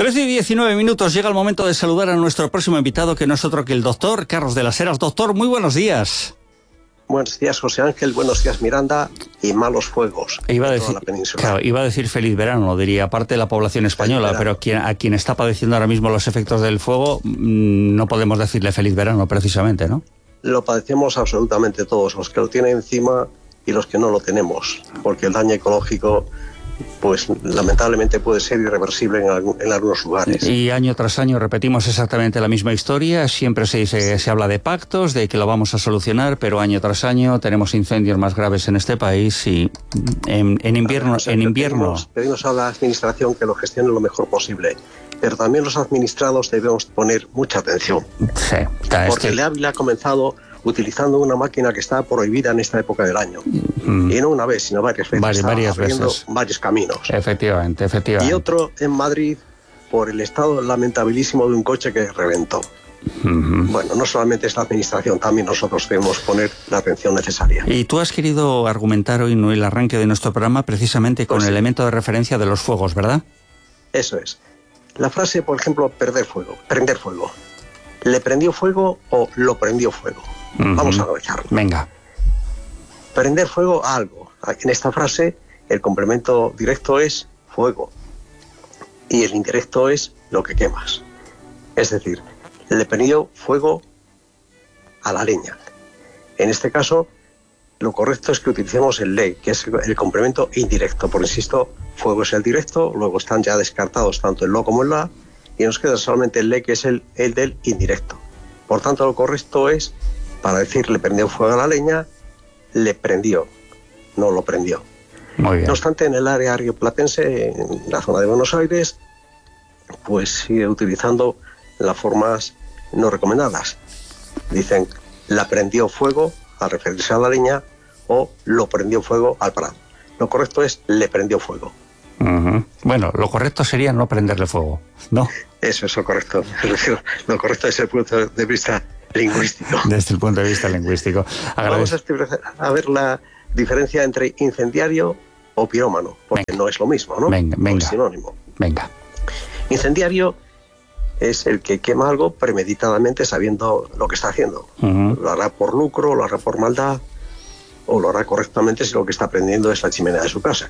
13:19. Llega el momento de saludar a nuestro próximo invitado, que no es otro que el doctor Carlos de las Heras. Doctor, muy buenos días. Buenos días, José Ángel. Buenos días, Miranda. Y malos fuegos iba a en decir, toda la península. Claro, iba a decir feliz verano, diría parte de la población española, pero a quien está padeciendo ahora mismo los efectos del fuego, no podemos decirle feliz verano, precisamente, ¿no? Lo padecemos absolutamente todos, los que lo tienen encima y los que no lo tenemos, porque el daño ecológico, pues lamentablemente puede ser irreversible en algunos lugares. Y año tras año repetimos exactamente la misma historia. Siempre se habla de pactos, de que lo vamos a solucionar, pero año tras año tenemos incendios más graves en este país y en invierno... Pedimos a la administración que lo gestione lo mejor posible, pero también los administrados debemos poner mucha atención. Sí, porque el Ávila ha comenzado utilizando una máquina que está prohibida en esta época del año. Y no una vez, sino varias veces. Varias veces. Varios caminos. Efectivamente. Y otro en Madrid por el estado lamentabilísimo de un coche que reventó. Bueno, no solamente esta administración, también nosotros debemos poner la atención necesaria. Y tú has querido argumentar hoy en el arranque de nuestro programa precisamente con el elemento de referencia de los fuegos, ¿verdad? Eso es. La frase, por ejemplo, prender fuego. ¿Le prendió fuego o lo prendió fuego? Vamos a analizarlo. Venga. Prender fuego a algo. En esta frase, el complemento directo es fuego. Y el indirecto es lo que quemas. Es decir, le prendió fuego a la leña. En este caso, lo correcto es que utilicemos el le, que es el complemento indirecto. Por insisto, fuego es el directo, luego están ya descartados tanto el lo como el la, y nos queda solamente el le, que es el del indirecto. Por tanto, lo correcto es, para decir le prendió fuego a la leña, le prendió, no lo prendió. Muy bien. No obstante, en el área rioplatense, en la zona de Buenos Aires, pues sigue utilizando las formas no recomendadas. Dicen, la prendió fuego al referirse a la leña, o lo prendió fuego al prado. Lo correcto es le prendió fuego. Bueno, lo correcto sería no prenderle fuego, ¿no? Eso es lo correcto. Lo correcto desde el punto de vista lingüístico. Desde el punto de vista lingüístico. Vamos a ver la diferencia entre incendiario o pirómano, porque no es lo mismo, ¿no? Venga. Es sinónimo. Venga. Incendiario es el que quema algo premeditadamente sabiendo lo que está haciendo. Lo hará por lucro, lo hará por maldad, o lo hará correctamente si lo que está prendiendo es la chimenea de su casa.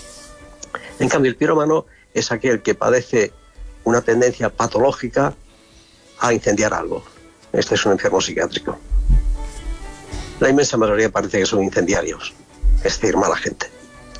En cambio, el pirómano es aquel que padece una tendencia patológica a incendiar algo. Este es un enfermo psiquiátrico. La inmensa mayoría parece que son incendiarios, es decir, mala gente.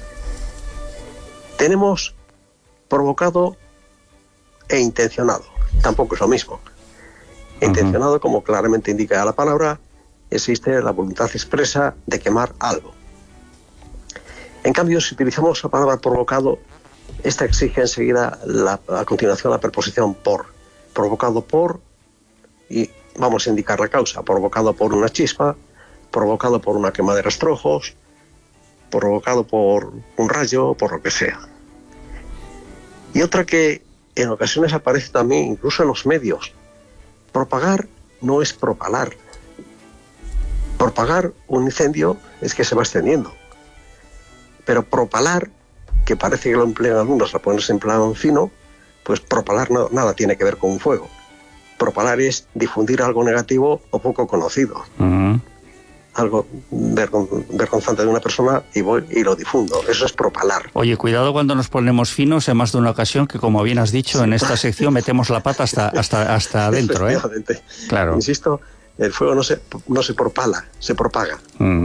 Tenemos provocado e intencionado. Tampoco es lo mismo. Intencionado, como claramente indica la palabra, existe la voluntad expresa de quemar algo. En cambio, si utilizamos la palabra provocado, esta exige enseguida a continuación la preposición por. Provocado por, y vamos a indicar la causa. Provocado por una chispa, provocado por una quema de rastrojos, provocado por un rayo, por lo que sea. Y otra que en ocasiones aparece también incluso en los medios. Propagar no es propalar. Propagar un incendio es que se va extendiendo. Pero propalar, que parece que lo emplean algunos a ponerse en plan fino, pues propalar nada tiene que ver con un fuego. Propalar es difundir algo negativo o poco conocido. Algo vergonzante de una persona y voy y lo difundo. Eso es propalar. Oye, cuidado cuando nos ponemos finos, en más de una ocasión, que como bien has dicho, en esta sección metemos la pata hasta adentro, ¿eh? Claro. Insisto, el fuego no se propala, se propaga.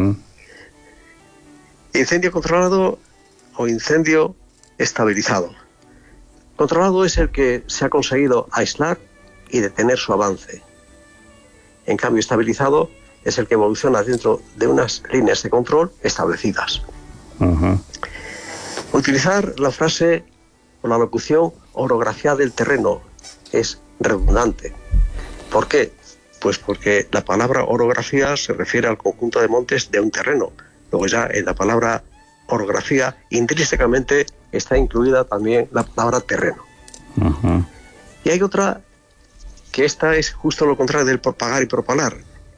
Incendio controlado o incendio estabilizado. Controlado es el que se ha conseguido aislar y detener su avance. En cambio, estabilizado es el que evoluciona dentro de unas líneas de control establecidas. Utilizar la frase o la locución orografía del terreno es redundante. ¿Por qué? Pues porque la palabra orografía se refiere al conjunto de montes de un terreno. Luego ya en la palabra orografía intrínsecamente está incluida también la palabra terreno. Y hay otra que esta es justo lo contrario del propagar y propalar.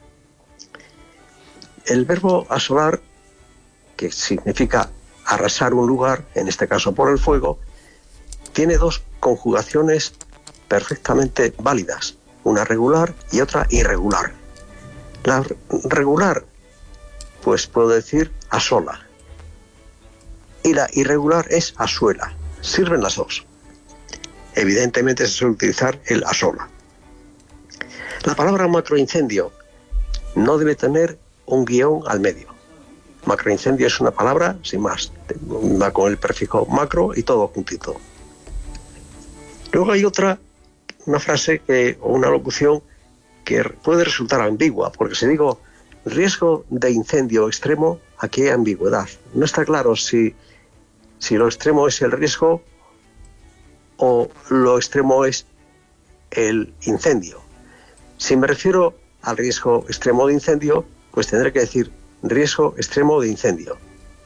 El verbo asolar, que significa arrasar un lugar, en este caso por el fuego, tiene dos conjugaciones perfectamente válidas, una regular y otra irregular. La regular, pues puedo decir asola, y la irregular es asuela. Sirven las dos. Evidentemente se suele utilizar el asola. La palabra macroincendio no debe tener un guión al medio. Macroincendio es una palabra sin más, va con el prefijo macro y todo juntito. Luego hay una frase o una locución que puede resultar ambigua, porque si digo riesgo de incendio extremo, aquí hay ambigüedad. No está claro si lo extremo es el riesgo o lo extremo es el incendio. Si me refiero al riesgo extremo de incendio, pues tendré que decir riesgo extremo de incendio.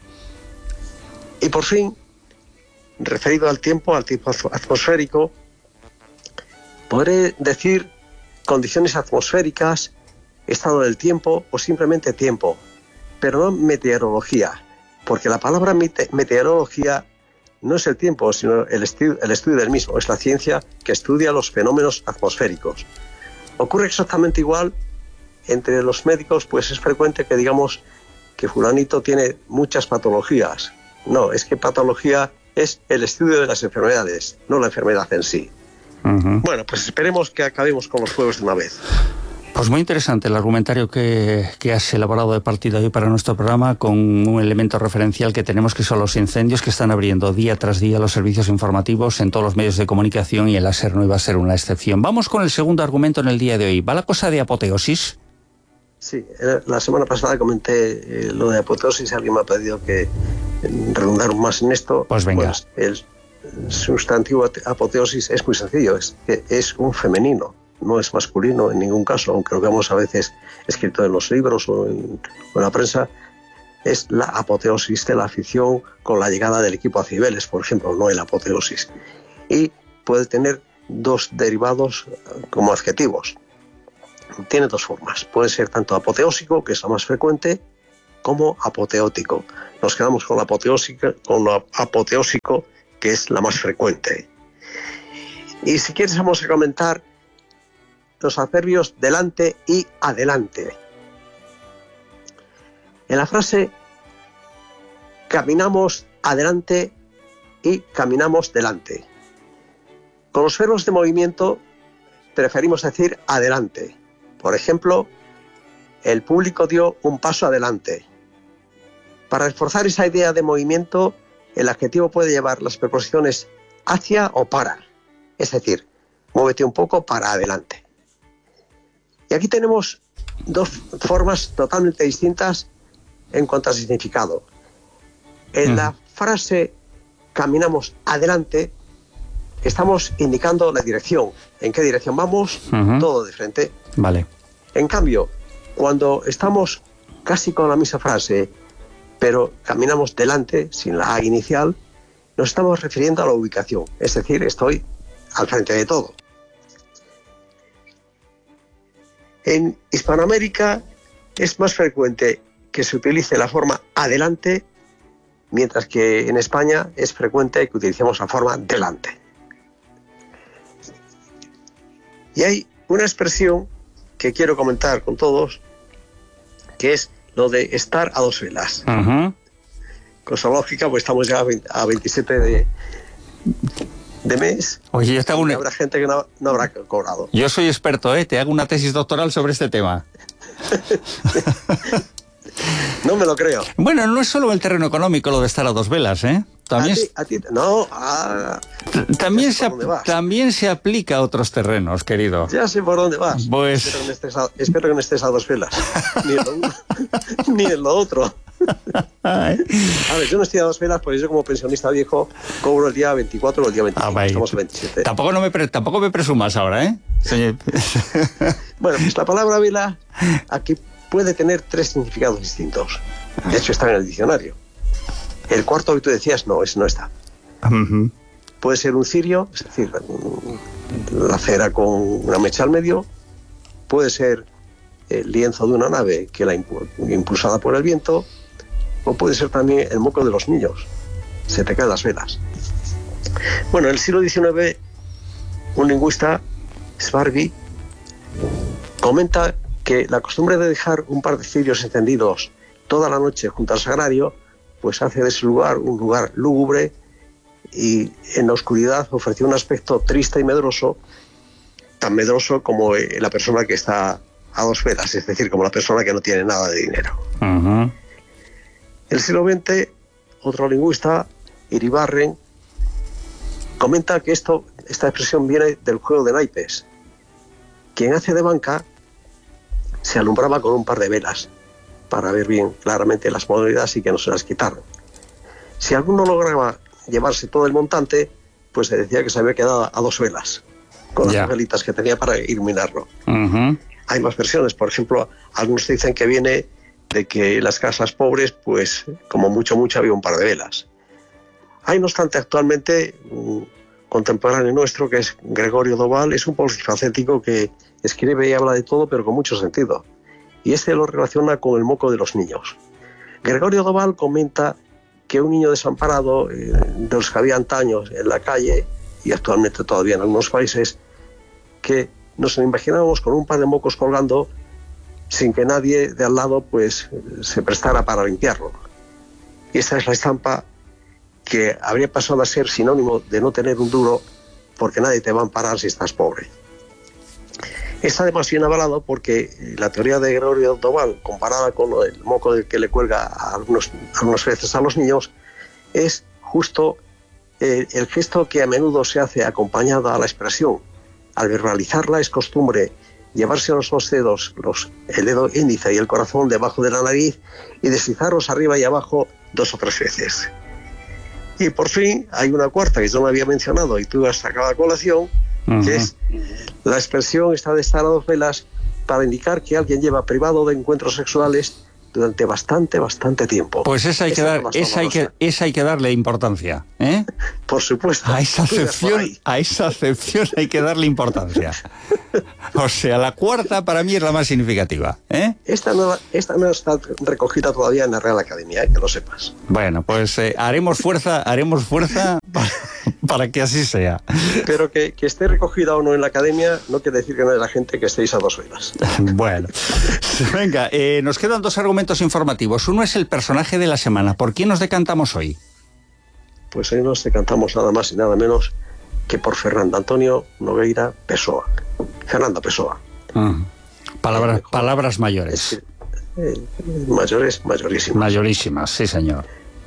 Y por fin, referido al tiempo atmosférico, podré decir condiciones atmosféricas, estado del tiempo o simplemente tiempo, pero no meteorología, porque la palabra meteorología no es el tiempo, sino el estudio del mismo, es la ciencia que estudia los fenómenos atmosféricos. Ocurre exactamente igual entre los médicos, pues es frecuente que digamos que fulanito tiene muchas patologías. No, es que patología es el estudio de las enfermedades, no la enfermedad en sí. Uh-huh. Bueno, pues esperemos que acabemos con los juegos de una vez. Pues muy interesante el argumentario que has elaborado de partida hoy para nuestro programa, con un elemento referencial que tenemos, que son los incendios que están abriendo día tras día los servicios informativos en todos los medios de comunicación, y el láser no iba a ser una excepción. Vamos con el segundo argumento en el día de hoy. ¿Va la cosa de apoteosis? Sí, la semana pasada comenté lo de apoteosis. Alguien me ha pedido que redundar más en esto. Pues venga. Pues el sustantivo apoteosis es muy sencillo, es un femenino. No es masculino en ningún caso, aunque lo veamos a veces escrito en los libros o en la prensa. Es la apoteosis de la afición con la llegada del equipo a Cibeles, por ejemplo, no el apoteosis. Y puede tener dos derivados como adjetivos. Tiene dos formas. Puede ser tanto apoteósico, que es la más frecuente, como apoteótico. Nos quedamos con lo apoteósico, que es la más frecuente. Y si quieres vamos a comentar los adverbios delante y adelante. En la frase caminamos adelante y caminamos delante. Con los verbos de movimiento preferimos decir adelante. Por ejemplo, el público dio un paso adelante. Para reforzar esa idea de movimiento, el adjetivo puede llevar las preposiciones hacia o para. Es decir, muévete un poco para adelante. Y aquí tenemos dos formas totalmente distintas en cuanto a significado. En la frase caminamos adelante, estamos indicando la dirección. ¿En qué dirección vamos? Todo de frente. Vale. En cambio, cuando estamos casi con la misma frase, pero caminamos delante, sin la A inicial, nos estamos refiriendo a la ubicación. Es decir, estoy al frente de todo. En Hispanoamérica es más frecuente que se utilice la forma adelante, mientras que en España es frecuente que utilicemos la forma delante. Y hay una expresión que quiero comentar con todos, que es lo de estar a dos velas. Uh-huh. Cosa lógica, pues estamos ya a 27 de mes. Oye, yo te hago habrá gente que no habrá cobrado. Yo soy experto, te hago una tesis doctoral sobre este tema. No me lo creo. Bueno, no es solo el terreno económico lo de estar a dos velas, También, también se aplica a otros terrenos, querido. Ya sé por dónde vas. Pues... Espero que no estés a dos velas. Ni en lo uno, ni en lo otro. A ver, yo no estoy a dos velas, porque yo como pensionista viejo cobro el día 24 o el día 25. Estamos a 27. Tampoco me presumas ahora, Señor. Bueno, pues la palabra vela aquí puede tener tres significados distintos. De hecho, está en el diccionario. El cuarto que tú decías, no, ese no está. Uh-huh. Puede ser un cirio, es decir, la cera con una mecha al medio. Puede ser el lienzo de una nave que la impulsada por el viento. O puede ser también el moco de los niños. Se te caen las velas. Bueno, en el siglo XIX, un lingüista, Svarby, comenta que la costumbre de dejar un par de cirios encendidos toda la noche junto al sagrario, pues hace de ese lugar un lugar lúgubre y en la oscuridad ofrece un aspecto triste y medroso, tan medroso como la persona que está a dos velas, es decir, como la persona que no tiene nada de dinero. Uh-huh. En el siglo XX, otro lingüista, Iribarren, comenta que esta expresión viene del juego de naipes. Quien hace de banca se alumbraba con un par de velas para ver bien claramente las monedas y que no se las quitaran. Si alguno lograba llevarse todo el montante, pues se decía que se había quedado a dos velas, con las velitas que tenía para iluminarlo. Uh-huh. Hay más versiones, por ejemplo, algunos dicen que viene de que en las casas pobres, pues como mucho había un par de velas. Hay, no obstante, actualmente un contemporáneo nuestro, que es Gregorio Doval, es un polifacético que escribe y habla de todo, pero con mucho sentido. Y este lo relaciona con el moco de los niños. Gregorio Doval comenta que un niño desamparado, de los que había antaño en la calle, y actualmente todavía en algunos países, que nos imaginábamos con un par de mocos colgando sin que nadie de al lado pues se prestara para limpiarlo. Y esta es la estampa que habría pasado a ser sinónimo de no tener un duro, porque nadie te va a amparar si estás pobre. Está además bien avalado porque la teoría de Gregorio Doval, comparada con el moco que le cuelga algunas veces a los niños, es justo el gesto que a menudo se hace acompañado a la expresión. Al verbalizarla es costumbre llevarse los dos dedos, el dedo índice y el corazón debajo de la nariz y deslizarlos arriba y abajo 2 o 3 veces. Y por fin hay una cuarta que yo no había mencionado y tú has sacado a colación, que es la expresión esta de estar a dos velas para indicar que alguien lleva privado de encuentros sexuales durante bastante tiempo. Pues esa hay que darle importancia, ¿eh? Por supuesto. A esa acepción hay que darle importancia. O sea, la cuarta para mí es la más significativa, ¿eh? Esta no está recogida todavía en la Real Academia, que lo sepas. Bueno, pues haremos fuerza para que así sea. Pero que esté recogida o no en la Academia no quiere decir que no haya gente que estéis a dos velas. Bueno, venga, nos quedan 2 argumentos informativos. Uno es el personaje de la semana. ¿Por quién nos decantamos hoy? Pues hoy nos decantamos nada más y nada menos que por Fernando Antonio Nogueira Pessoa. Fernando Pessoa. Palabras mayores. Mayorísimas. Mayorísimas, sí, señor.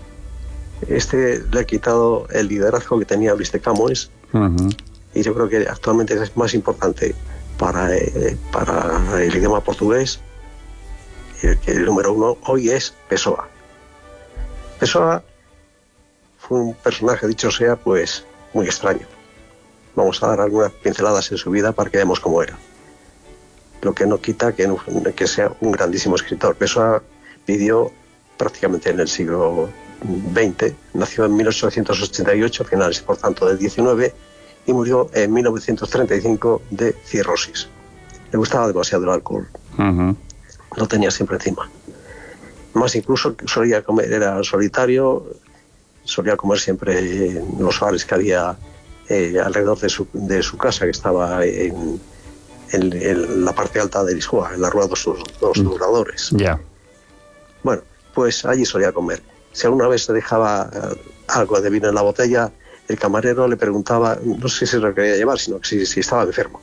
Le ha quitado el liderazgo que tenía Luis de Camões, y yo creo que actualmente es más importante para el idioma portugués, que el número 1 hoy es Pessoa. Pessoa fue un personaje, dicho sea, pues muy extraño. Vamos a dar algunas pinceladas en su vida para que veamos cómo era. Lo que no quita que sea un grandísimo escritor. Pessoa vivió prácticamente en el siglo XX, nació en 1888, finales por tanto del 19, y murió en 1935 de cirrosis. Le gustaba demasiado el alcohol, lo tenía siempre encima. Más incluso solía comer, era solitario, solía comer siempre en los bares que había alrededor de su casa, que estaba en la parte alta de Lisboa, en la Rúa dos Douradores. Yeah. Bueno, pues allí solía comer. Si alguna vez se dejaba algo de vino en la botella, el camarero le preguntaba, no sé si lo quería llevar, sino que si estaba enfermo.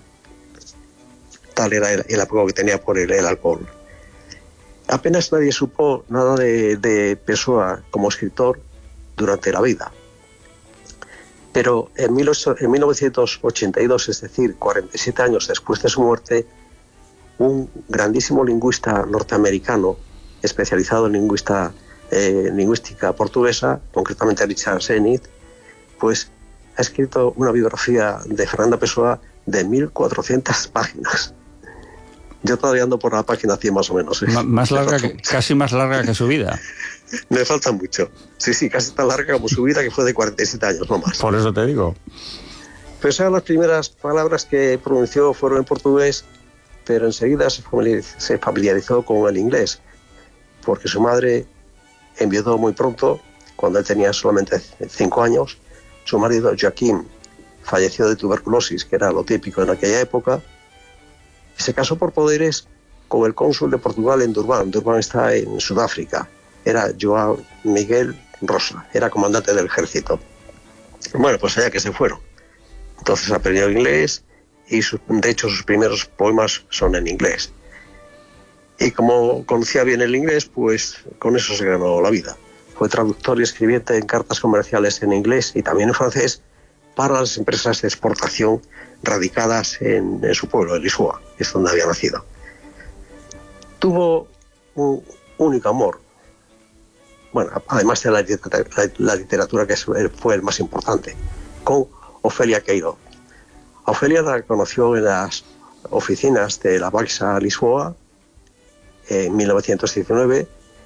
Tal era el apego que tenía por el alcohol. Apenas nadie supo nada de Pessoa como escritor durante la vida. Pero en 1982, es decir, 47 años después de su muerte, un grandísimo lingüista norteamericano, especializado en lingüística portuguesa, concretamente Richard Zenith, pues ha escrito una biografía de Fernando Pessoa de 1.400 páginas. Yo todavía ando por la página 100 más o menos. Casi más larga que su vida. Me falta mucho. Sí, casi tan larga como su vida, que fue de 47 años, no más. Por eso te digo. Pessoa, las primeras palabras que pronunció fueron en portugués, pero enseguida se familiarizó con el inglés, porque su madre enviudó muy pronto, cuando él tenía solamente 5 años. su marido Joaquín falleció de tuberculosis, que era lo típico en aquella época, y se casó por poderes con el cónsul de Portugal en Durban. Durban está en Sudáfrica. Era João Miguel Rosa, era comandante del ejército. Bueno, pues allá que se fueron. Entonces aprendió inglés y de hecho sus primeros poemas son en inglés. Y como conocía bien el inglés, pues con eso se ganó la vida. Fue traductor y escribiente en cartas comerciales en inglés y también en francés para las empresas de exportación radicadas en su pueblo, en Lisboa, que es donde había nacido. Tuvo un único amor, bueno, además de la literatura, que fue el más importante, con Ofelia Queiro. Ofelia la conoció en las oficinas de la Baixa Lisboa en 1919.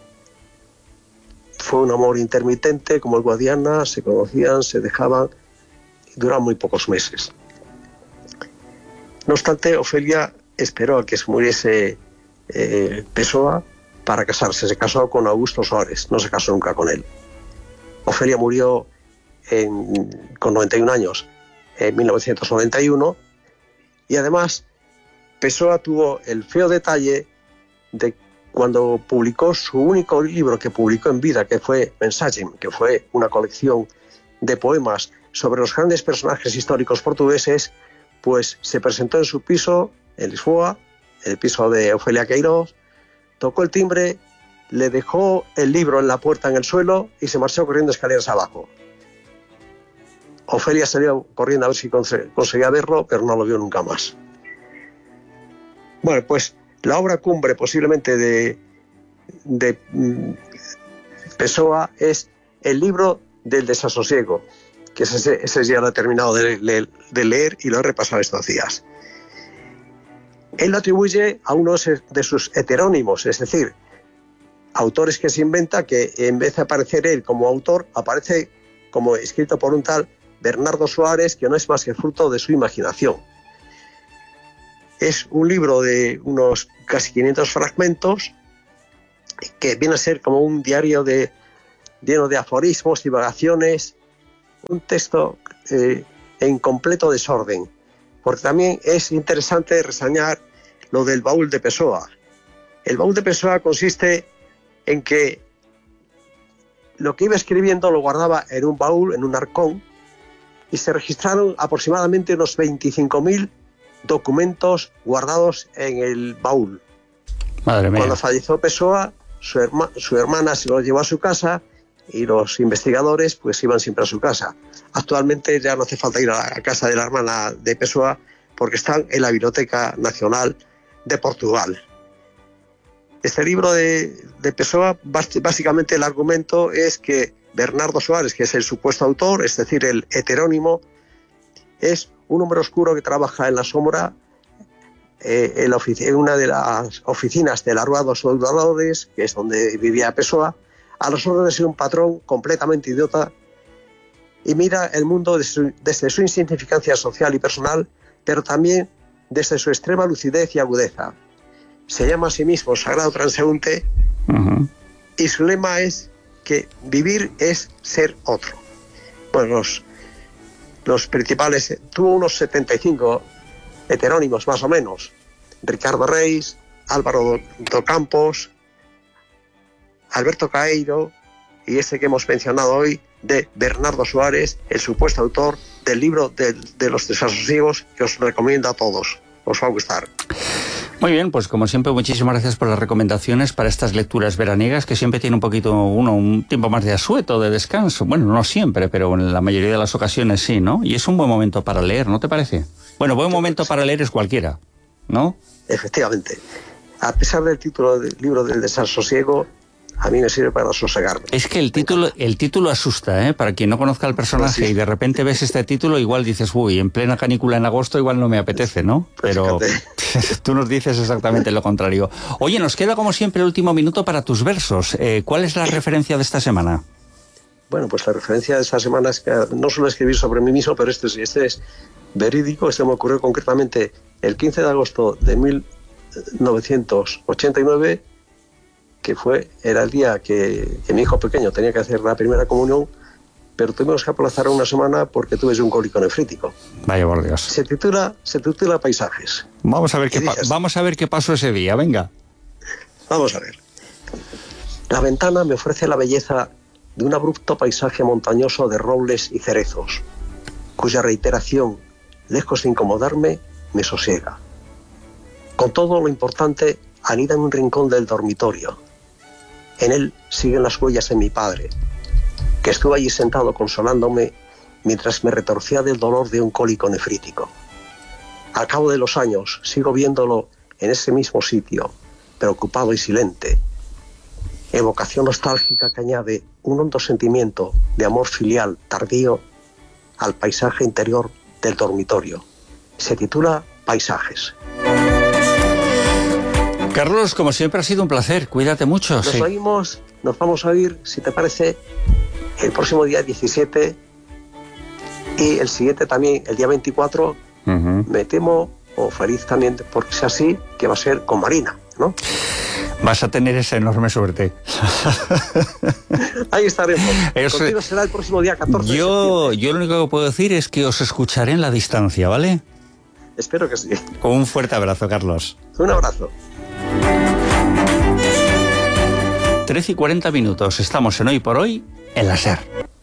Fue un amor intermitente, como el Guadiana, se conocían, se dejaban, y duraron muy pocos meses. No obstante, Ofelia esperó a que se muriese Pessoa para casarse. Se casó con Augusto Soares, no se casó nunca con él. Ofelia murió con 91 años en 1991 y además Pessoa tuvo el feo detalle de cuando publicó su único libro que publicó en vida, que fue Mensagem, que fue una colección de poemas sobre los grandes personajes históricos portugueses, pues se presentó en su piso en Lisboa, el piso de Ofelia Queiro, tocó el timbre, le dejó el libro en la puerta en el suelo y se marchó corriendo escaleras abajo. Ofelia salió corriendo a ver si conseguía verlo, pero no lo vio nunca más. Bueno, pues la obra cumbre posiblemente de Pessoa es el libro del desasosiego, que ese ya lo he terminado de leer y lo he repasado estos días. Él lo atribuye a uno de sus heterónimos, es decir, autores que se inventa, que en vez de aparecer él como autor, aparece como escrito por un tal Bernardo Soares, que no es más que fruto de su imaginación. Es un libro de unos casi 500 fragmentos, que viene a ser como un diario lleno de aforismos, divagaciones, un texto en completo desorden. Porque también es interesante reseñar lo del baúl de Pessoa. El baúl de Pessoa consiste en que lo que iba escribiendo lo guardaba en un baúl, en un arcón, y se registraron aproximadamente unos 25.000 documentos guardados en el baúl. Madre mía. Cuando falleció Pessoa, su hermana se lo llevó a su casa y los investigadores pues iban siempre a su casa. Actualmente ya no hace falta ir a la casa de la hermana de Pessoa porque están en la Biblioteca Nacional de Portugal. Este libro de Pessoa, básicamente el argumento es que Bernardo Soares, que es el supuesto autor, es decir, el heterónimo, es un hombre oscuro que trabaja en la sombra en una de las oficinas de la Rúa dos Soldadores, que es donde vivía Pessoa, a las órdenes de un patrón completamente idiota, y mira el mundo desde su insignificancia social y personal, pero también desde su extrema lucidez y agudeza. Se llama a sí mismo Sagrado Transeúnte, y su lema es que vivir es ser otro. Bueno, los principales, tuvo unos 75 heterónimos más o menos: Ricardo Reis, Álvaro do Campos, Alberto Caeiro y este que hemos mencionado hoy de Bernardo Soares, el supuesto autor del libro de los desasosiegos, que os recomiendo a todos. Os va a gustar. Muy bien, pues como siempre, muchísimas gracias por las recomendaciones para estas lecturas veraniegas, que siempre tiene un poquito un tiempo más de asueto, de descanso. Bueno, no siempre, pero en la mayoría de las ocasiones sí, ¿no? Y es un buen momento para leer, ¿no te parece? Bueno, buen momento para leer es cualquiera, ¿no? Efectivamente. A pesar del título del libro del desasosiego, a mí me sirve para sosegarme. Es que el título asusta, ¿eh? Para quien no conozca el personaje, pues sí, y de repente ves este título, igual dices, uy, en plena canícula en agosto igual no me apetece, ¿no? Pero tú nos dices exactamente lo contrario. Oye, nos queda como siempre el último minuto para tus versos. ¿Cuál es la referencia de esta semana? Bueno, pues la referencia de esta semana es que no suelo escribir sobre mí mismo, pero este es verídico. Este me ocurrió concretamente el 15 de agosto de 1989, que era el día que mi hijo pequeño tenía que hacer la primera comunión, pero tuvimos que aplazar una semana porque tuve un cólico nefrítico. Vaya por Dios. Se titula Paisajes. Vamos a ver qué pasó ese día, venga. Vamos a ver. La ventana me ofrece la belleza de un abrupto paisaje montañoso de robles y cerezos, cuya reiteración, lejos de incomodarme, me sosiega. Con todo lo importante, anida en un rincón del dormitorio. En él siguen las huellas de mi padre, que estuvo allí sentado consolándome mientras me retorcía del dolor de un cólico nefrítico. Al cabo de los años, sigo viéndolo en ese mismo sitio, preocupado y silente. Evocación nostálgica que añade un hondo sentimiento de amor filial tardío al paisaje interior del dormitorio. Se titula Paisajes. Carlos, como siempre ha sido un placer. Cuídate mucho. Nos vamos a oír, si te parece, el próximo día 17 y el siguiente también, el día 24, me temo, o feliz también, porque sea así, que va a ser con Marina, ¿no? Vas a tener esa enorme suerte. Ahí estaremos. Contigo será el próximo día 14 de septiembre. Yo lo único que puedo decir es que os escucharé en la distancia, ¿vale? Espero que sí. Un fuerte abrazo, Carlos. Un abrazo. 13:40. Estamos en Hoy por Hoy en la SER.